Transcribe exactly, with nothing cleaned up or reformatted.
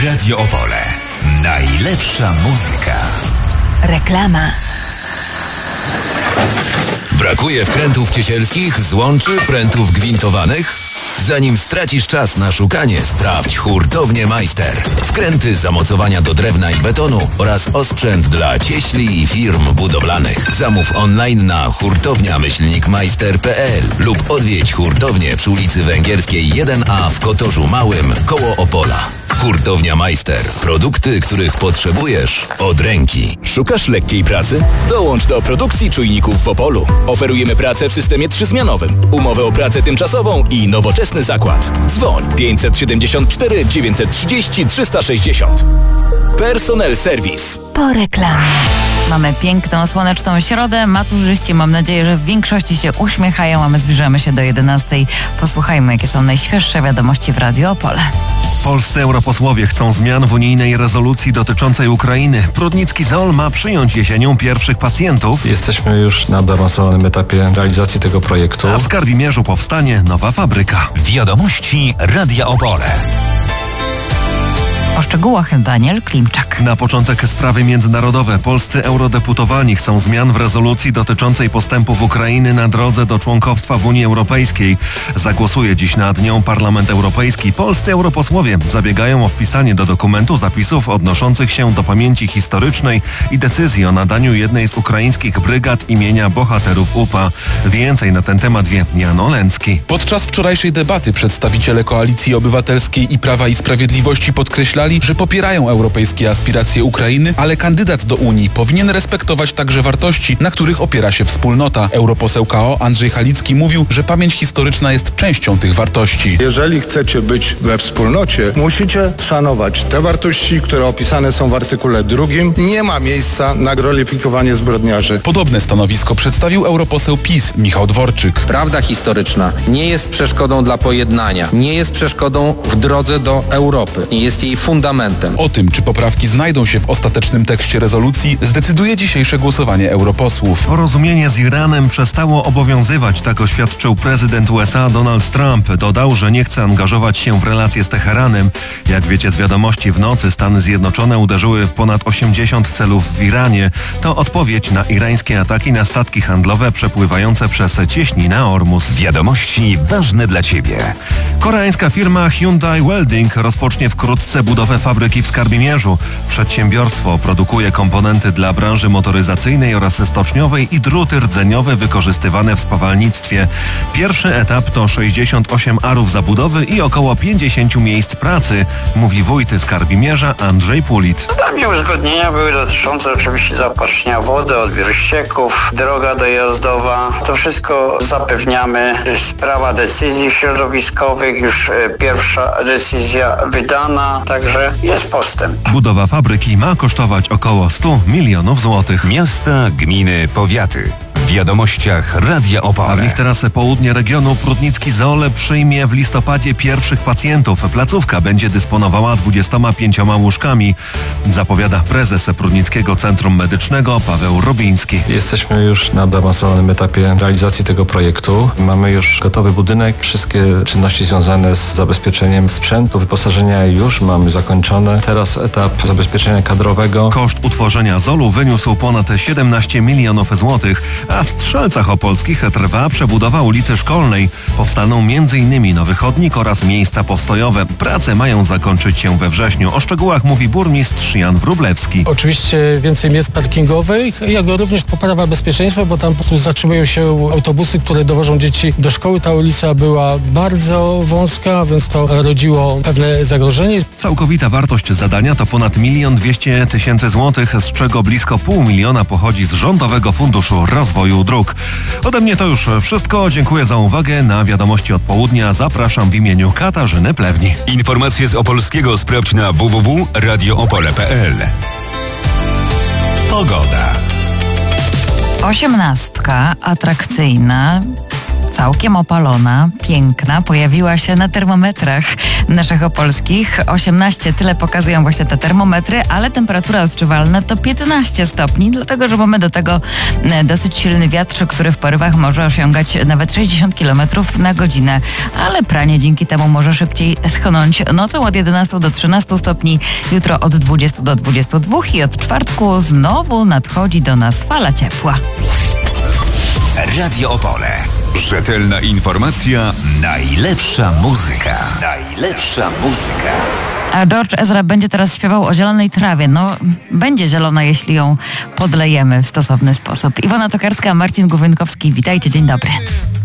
Radio Opole. Najlepsza muzyka. Reklama. Brakuje wkrętów ciesielskich, złączy, prętów gwintowanych? Zanim stracisz czas na szukanie, sprawdź Hurtownię Majster. Wkręty, zamocowania do drewna i betonu oraz osprzęt dla cieśli i firm budowlanych. Zamów online na hurtownia myślnik majster kropka p l lub odwiedź hurtownię przy ulicy Węgierskiej jeden a w Kotorzu Małym koło Opola. Hurtownia Majster. Produkty, których potrzebujesz od ręki. Szukasz lekkiej pracy? Dołącz do produkcji czujników w Opolu. Oferujemy pracę w systemie trzyzmianowym, umowę o pracę tymczasową i nowoczesny zakład. Dzwoń pięćset siedemdziesiąt cztery dziewięćset trzydzieści trzysta sześćdziesiąt. Personel Service. Po reklamie. Mamy piękną, słoneczną środę. Maturzyści, mam nadzieję, że w większości się uśmiechają, a my zbliżamy się do jedenastej. Posłuchajmy, jakie są najświeższe wiadomości w Radio Opole. Polscy europosłowie chcą zmian w unijnej rezolucji dotyczącej Ukrainy. Prudnicki Zool ma przyjąć jesienią pierwszych pacjentów. Jesteśmy już na zaawansowanym etapie realizacji tego projektu. A w Skarbimierzu powstanie nowa fabryka. Wiadomości Radia Opole. O szczegółach Daniel Klimczak. Na początek sprawy międzynarodowe. Polscy eurodeputowani chcą zmian w rezolucji dotyczącej postępów Ukrainy na drodze do członkostwa w Unii Europejskiej. Zagłosuje dziś nad nią Parlament Europejski. Polscy europosłowie zabiegają o wpisanie do dokumentu zapisów odnoszących się do pamięci historycznej i decyzji o nadaniu jednej z ukraińskich brygad imienia bohaterów U P A. Więcej na ten temat wie Jan Oleński. Podczas wczorajszej debaty przedstawiciele Koalicji Obywatelskiej i Prawa i Sprawiedliwości podkreślali, że popierają europejskie aspiracje Ukrainy, ale kandydat do Unii powinien respektować także wartości, na których opiera się wspólnota. Europoseł K O Andrzej Halicki mówił, że pamięć historyczna jest częścią tych wartości. Jeżeli chcecie być we wspólnocie, musicie szanować te wartości, które opisane są w artykule drugim. Nie ma miejsca na gloryfikowanie zbrodniarzy. Podobne stanowisko przedstawił europoseł PiS Michał Dworczyk. Prawda historyczna nie jest przeszkodą dla pojednania, nie jest przeszkodą w drodze do Europy, nie jest jej fundamentem. O tym, czy poprawki znajdą się w ostatecznym tekście rezolucji, zdecyduje dzisiejsze głosowanie europosłów. Porozumienie z Iranem przestało obowiązywać, tak oświadczył prezydent U S A Donald Trump. Dodał, że nie chce angażować się w relacje z Teheranem. Jak wiecie z wiadomości, w nocy Stany Zjednoczone uderzyły w ponad osiemdziesiąt celów w Iranie. To odpowiedź na irańskie ataki na statki handlowe przepływające przez cieśninę Ormus. Wiadomości ważne dla Ciebie. Koreańska firma Hyundai Welding rozpocznie wkrótce budowę fabryki w Skarbimierzu. Przedsiębiorstwo produkuje komponenty dla branży motoryzacyjnej oraz stoczniowej i druty rdzeniowe wykorzystywane w spawalnictwie. Pierwszy etap to sześćdziesiąt osiem arów zabudowy i około pięćdziesiąt miejsc pracy, mówi wójt Skarbimierza Andrzej Pulit. Z nami uzgodnienia były dotyczące oczywiście zaopatrzenia wody, odbioru ścieków, droga dojazdowa. To wszystko zapewniamy. Sprawa decyzji środowiskowych, już pierwsza decyzja wydana, także jest postęp. Budowa fabryki ma kosztować około sto milionów złotych. Miasta, gminy, powiaty. W wiadomościach Radia Opole. A w nich teraz południe regionu. Prudnicki Zool przyjmie w listopadzie pierwszych pacjentów. Placówka będzie dysponowała dwudziestoma pięcioma łóżkami, zapowiada prezes Prudnickiego Centrum Medycznego Paweł Robiński. Jesteśmy już na zaawansowanym etapie realizacji tego projektu. Mamy już gotowy budynek. Wszystkie czynności związane z zabezpieczeniem sprzętu, wyposażenia już mamy zakończone. Teraz etap zabezpieczenia kadrowego. Koszt utworzenia Zoolu wyniósł ponad siedemnaście milionów złotych. A w Strzelcach Opolskich trwa przebudowa ulicy Szkolnej. Powstaną m in nowy chodnik oraz miejsca postojowe. Prace mają zakończyć się we wrześniu. O szczegółach mówi burmistrz Jan Wróblewski. Oczywiście więcej miejsc parkingowych, jak również poprawa bezpieczeństwa, bo tam po prostu zatrzymują się autobusy, które dowożą dzieci do szkoły. Ta ulica była bardzo wąska, więc to rodziło pewne zagrożenie. Całkowita wartość zadania to ponad milion dwieście tysięcy złotych, z czego blisko pół miliona pochodzi z Rządowego Funduszu Rozwoju Dróg. Ode mnie to już wszystko. Dziękuję za uwagę. Na wiadomości od południa zapraszam w imieniu Katarzyny Plewni. Informacje z Opolskiego sprawdź na w w w kropka radio opole kropka p l. Pogoda. Osiemnastka, atrakcyjna. całkiem opalona, piękna, pojawiła się na termometrach naszych opolskich. osiemnaście, tyle pokazują właśnie te termometry, ale temperatura odczuwalna to piętnaście stopni, dlatego że mamy do tego dosyć silny wiatr, który w porywach może osiągać nawet sześćdziesiąt kilometrów na godzinę, ale pranie dzięki temu może szybciej schonąć. Nocą od jedenastu do trzynastu stopni, jutro od dwudziestu do dwudziestu dwóch i od czwartku znowu nadchodzi do nas fala ciepła. Radio Opole. Rzetelna informacja, najlepsza muzyka. Najlepsza muzyka. A George Ezra będzie teraz śpiewał o zielonej trawie. No, będzie zielona, jeśli ją podlejemy w stosowny sposób. Iwona Tokarska, Marcin Głowienkowski. Witajcie, dzień dobry.